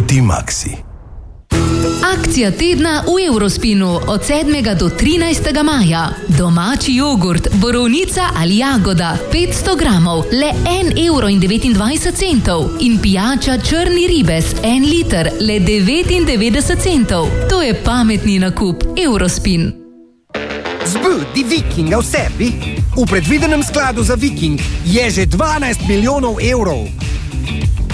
Fruity Maxi. Akcija tedna v Eurospinu od 7. do 13. maja. Domači jogurt, borovnica ali jagoda, 500 gramov, le 1,29 € in pijača črni ribes, 1 liter, le 99 centov. To je pametni nakup. Eurospin. Zbudi Vikinga v sebi. V predvidenem skladu za Viking je že 12 milijonov evrov.